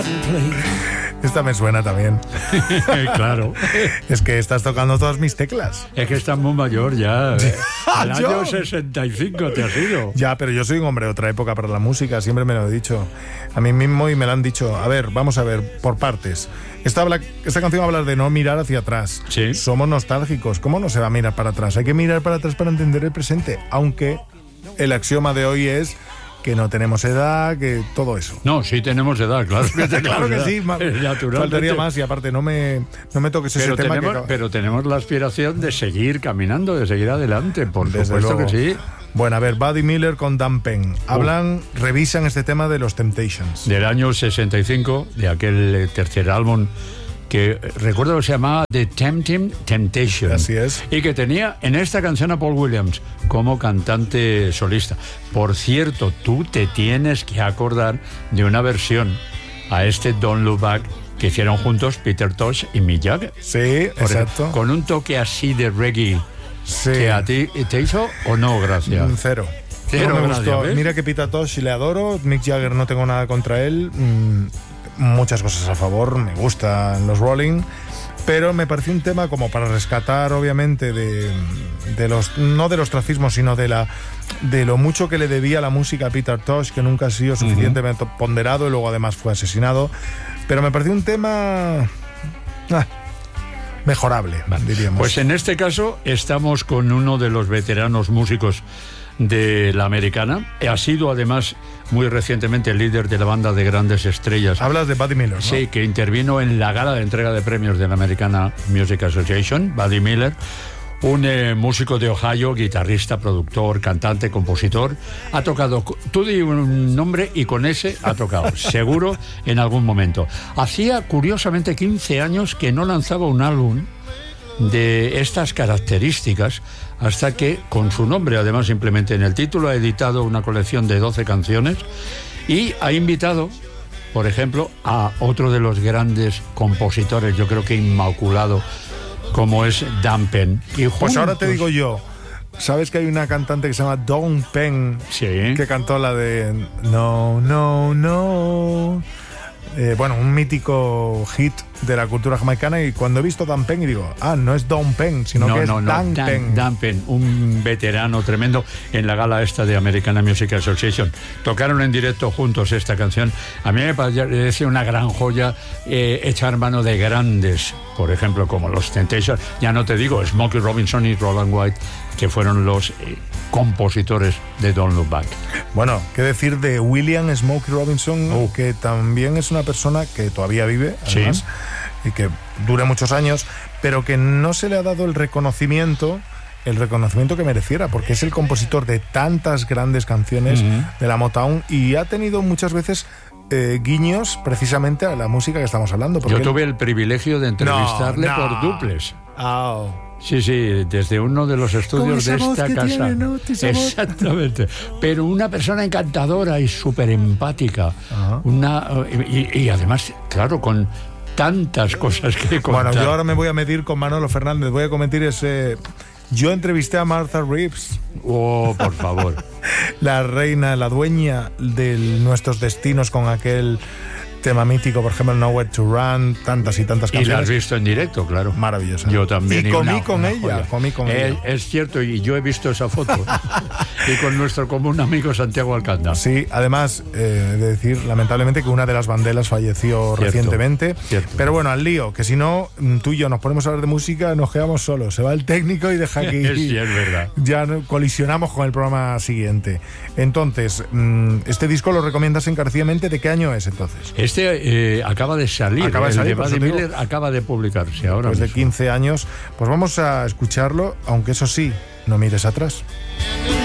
garden plate. Esta me suena también. Claro. Es que estás tocando todas mis teclas. Es que estás muy mayor ya. Al ¿Yo? año 65 te has ido. Ya, pero yo soy un hombre de otra época para la música, siempre me lo he dicho a mí mismo y me lo han dicho. A ver, vamos a ver, por partes. Esta canción habla de no mirar hacia atrás. Sí. Somos nostálgicos. ¿Cómo no se va a mirar para atrás? Hay que mirar para atrás para entender el presente. Aunque el axioma de hoy es que no tenemos edad, que todo eso. No, sí tenemos edad, claro. Claro que sí, faltaría más y aparte no me toques ese tema. Pero tenemos la aspiración de seguir caminando, de seguir adelante, por supuesto que sí. Bueno, a ver, Buddy Miller con Dan Penn. Revisan este tema de los Temptations. Del año 65, de aquel tercer álbum que recuerdo que se llamaba The Temptation. Así es. Y que tenía en esta canción a Paul Williams como cantante solista. Por cierto, tú te tienes que acordar de una versión a este Don't Look Back que hicieron juntos Peter Tosh y Mick Jagger. Sí, exacto. Con un toque así de reggae. Sí. ¿Que a ti te hizo o no gracia? Cero. Cero, no me gracia, gustó. ¿ves? Mira que Peter Tosh le adoro, Mick Jagger no tengo nada contra él. Muchas cosas a favor, me gustan los Rolling, pero me pareció un tema como para rescatar, obviamente, de los, no del ostracismo, sino de lo mucho que le debía la música a Peter Tosh, que nunca ha sido suficientemente ponderado y luego además fue asesinado. Pero me pareció un tema mejorable, diríamos. Pues en este caso estamos con uno de los veteranos músicos de la americana. Ha sido además muy recientemente el líder de la banda de grandes estrellas. Hablas de Buddy Miller, ¿no? Sí, que intervino en la gala de entrega de premios de la American Music Association. Buddy Miller, un músico de Ohio, guitarrista, productor, cantante, compositor. Ha tocado, tú di un nombre y con ese ha tocado, seguro en algún momento. Hacía curiosamente 15 años que no lanzaba un álbum de estas características, hasta que con su nombre, además simplemente en el título, ha editado una colección de 12 canciones y ha invitado, por ejemplo, a otro de los grandes compositores, yo creo que inmaculado, como es Dan Penn. Y pues ahora te digo yo, ¿sabes que hay una cantante que se llama Dawn Penn? Sí. Que cantó la de No, No, No. Bueno, un mítico hit de la cultura jamaicana, y cuando he visto Dan Penn y digo, no es Dawn Penn, sino que es Dan Penn. Dan Penn, un veterano tremendo en la gala esta de American Music Association. Tocaron en directo juntos esta canción. A mí me parece una gran joya, echar mano de grandes, por ejemplo, como los Temptations. Ya no te digo, Smokey Robinson y Roland White, que fueron los compositores de Don't Look Back. Bueno, qué decir de William Smokey Robinson, que también es una persona que todavía vive, además, y que dura muchos años, pero que no se le ha dado el reconocimiento que mereciera, porque es el compositor de tantas grandes canciones de la Motown, y ha tenido muchas veces guiños precisamente a la música que estamos hablando. Yo tuve el privilegio de entrevistarle por duples. Sí, desde uno de los estudios de esta casa. Tiene, ¿no? Exactamente. Pero una persona encantadora y súper empática. Y además, claro, con tantas cosas que contar. Bueno, yo ahora me voy a medir con Manolo Fernández. Voy a cometer ese... Yo entrevisté a Martha Reeves. Oh, por favor. La reina, la dueña de nuestros destinos, con aquel tema mítico, por ejemplo, Nowhere to Run, tantas y tantas canciones. Y la has visto en directo, claro. Maravillosa. Yo también. Y comí con ella. Es cierto, y yo he visto esa foto. Y con nuestro común amigo Santiago Alcántara. Sí, además, de decir, lamentablemente, que una de las banderas falleció recientemente. Cierto. Pero bueno, al lío, que si no, tú y yo nos ponemos a hablar de música, nos quedamos solos. Se va el técnico y deja aquí. Sí, es verdad. Ya colisionamos con el programa siguiente. Entonces, este disco lo recomiendas encarecidamente. ¿De qué año es, entonces? Este acaba de salir. El de Buddy Miller acaba de publicarse ahora. Pues de 15 años. Pues vamos a escucharlo, aunque eso sí, no mires atrás.